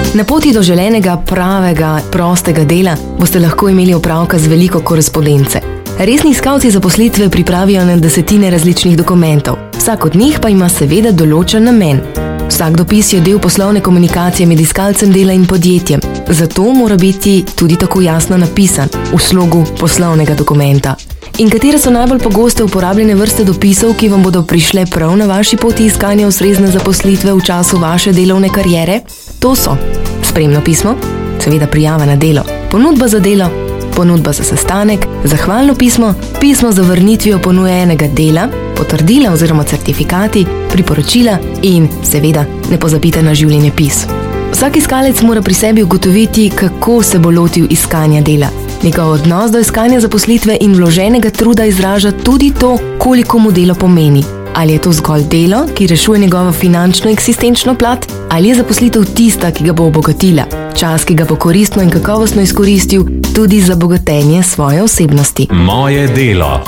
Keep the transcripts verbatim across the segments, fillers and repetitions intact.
Na poti do želenega, pravega, prostega dela boste lahko imeli opravka z veliko korespondence. Resni iskalci zaposlitve pripravijo na desetine različnih dokumentov. Vsak od njih pa ima seveda določen namen. Vsak dopis je del poslovne komunikacije med iskalcem dela in podjetjem. Zato mora biti tudi tako jasno napisan v slogu poslovnega dokumenta. In katere so najbolj pogoste uporabljene vrste dopisov, ki vam bodo prišle prav na vaši poti iskanja ustrezne zaposlitve v času vaše delovne kariere? To so spremno pismo, seveda prijava na delo, ponudba za delo, ponudba za sestanek, zahvalno pismo, pismo za vrnitvijo ponujenega dela, potrdila oziroma certifikati, priporočila in seveda ne pozabite na življenjepis. Vsak iskalec mora pri sebi ugotoviti, kako se bo lotil iskanja dela. Njegov odnos do iskanja zaposlitve in vloženega truda izraža tudi to, koliko mu delo pomeni. Ali je to zgolj delo, ki rešuje njegovo finančno eksistenčno plat, ali je zaposlitev tista, ki ga bo obogatila, čas, ki ga bo koristno in kakovostno izkoristil tudi za bogatenje svoje osebnosti. Moje delo.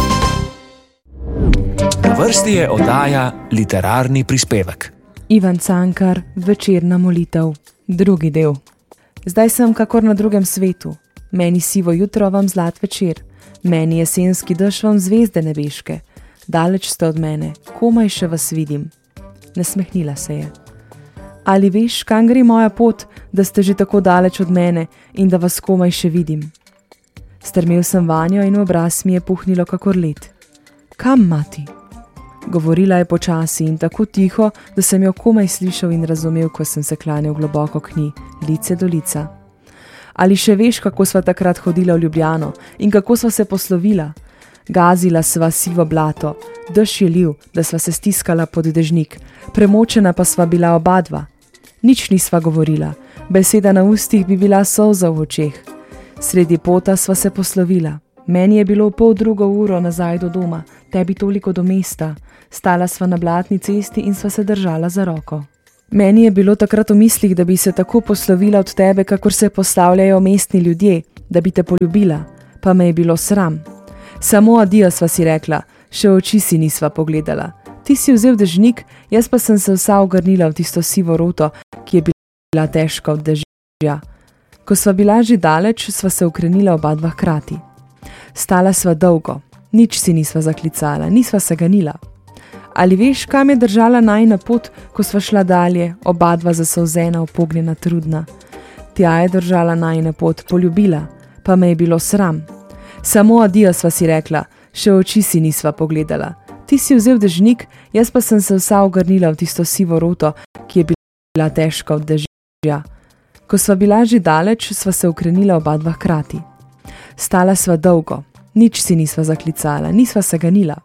Na vrsti je oddaja Literarni prispevek. Ivan Cankar, Večerna molitev, drugi del. Zdaj sem kakor na drugem svetu. Meni sivo jutro, vam zlat večer. Meni jesenski dež, vam zvezde nebeške. Daleč ste od mene, komaj še vas vidim. Nasmehnila se je. Ali veš, kam gre moja pot, da ste že tako daleč od mene in da vas komaj še vidim? Strmel sem vanjo in obraz mi je puhnilo kakor led. Kam, mati? Govorila je počasi in tako tiho, da sem jo komaj slišal in razumel, ko sem se klanjal globoko k njej, lice do lica. Ali še veš, kako sva takrat hodila v Ljubljano in kako sva se poslovila? Gazila sva sivo blato, dež je lil, da sva se stiskala pod dežnik, premočena pa sva bila obadva. Nič nisva govorila, beseda na ustih bi bila solza v očeh. Sredi pota sva se poslovila. Meni je bilo pol drugo uro nazaj do doma, tebi toliko do mesta. Stala sva na blatni cesti in sva se držala za roko. Meni je bilo takrat v mislih, da bi se tako poslovila od tebe, kakor se postavljajo mestni ljudje, da bi te poljubila, pa me je bilo sram. Samo adijo sva si rekla, še oči si nisva pogledala. Ti si vzel dežnik, jaz pa sem se vsa ogrnila v tisto sivo ruto, ki je bila težka od dežja. Ko sva bila že daleč, sva se ukrenila oba dva hkrati. Stala sva dolgo, nič si nisva zaklicala, nisva se ganila. Ali veš, kam je držala najina pot, ko sva šla dalje, oba dva zasolzena, upognjena, trudna? Tja je držala najina pot, poljubila, pa me je bilo sram. Samo adijo sva si rekla, še oči si nisva pogledala. Ti si vzel dežnik, jaz pa sem se vsa ogrnila v tisto sivo ruto, ki je bila težka od dežja. Ko sva bila že daleč, sva se ukrenila oba dva hkrati. Stala sva dolgo, nič si nisva zaklicala, nisva se ganila.